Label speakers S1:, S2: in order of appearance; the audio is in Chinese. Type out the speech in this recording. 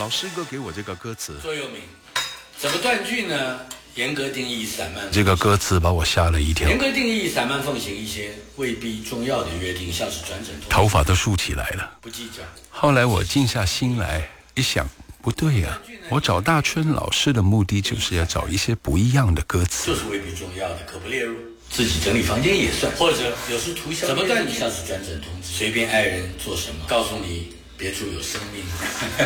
S1: 老师哥给我这个歌词，
S2: 座右铭，怎么断句呢？严格定义散漫。
S1: 这个歌词把我吓了一跳。
S2: 严格定义散漫奉行一些未必重要的约定，像是转诊，
S1: 头发都竖起来了。
S2: 不计较。
S1: 后来我静下心来一想，不对呀、我找大春老师的目的就是要找一些不一样的歌词，
S2: 就是未必重要的，可不列入。自己整理房间也算，或者有时涂小。怎么断句像是转诊通知？随便爱人做什么，告诉你别处有生命。